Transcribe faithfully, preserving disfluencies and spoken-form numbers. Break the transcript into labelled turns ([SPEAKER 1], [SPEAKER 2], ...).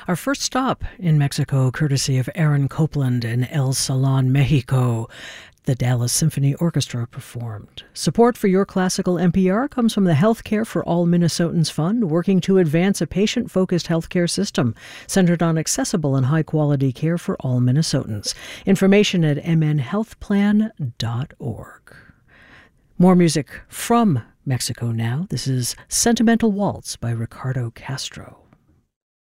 [SPEAKER 1] Our first stop in Mexico, courtesy of Aaron Copland and El Salon, Mexico. The Dallas Symphony Orchestra performed. Support for Your Classical N P R comes from the Healthcare for All Minnesotans Fund, working to advance a patient-focused healthcare system centered on accessible and high-quality care for all Minnesotans. Information at m n health plan dot org. More music from Mexico now. This is Sentimental Waltz by Ricardo Castro.